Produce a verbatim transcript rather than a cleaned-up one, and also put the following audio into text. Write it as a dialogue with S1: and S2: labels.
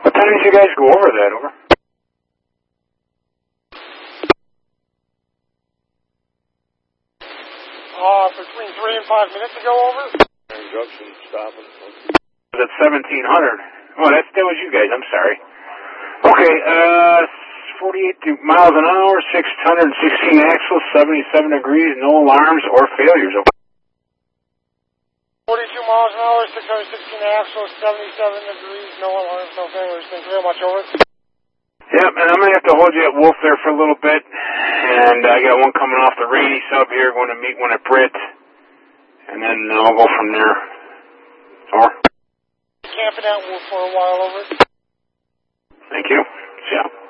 S1: What time did you guys go over that, over?
S2: Uh, between three and five minutes ago, over.
S3: Junction stopping.
S1: Was it seventeen hundred? Oh, that, that was you guys, I'm sorry. Okay, uh, forty-eight miles an hour, six hundred sixteen axles, seventy-seven degrees, no alarms or failures.
S2: forty-two miles an hour, six hundred sixteen axles, seventy-seven degrees, no alarms, no failures. Thank you very much, over.
S1: Yep, and I'm going to have to hold you at Wolf there for a little bit, and I got one coming off the Rainy sub here, going to meet one at Britt, and then I'll go from there. Over.
S2: Camping at Wolf for a while, over.
S1: Thank you. See ya.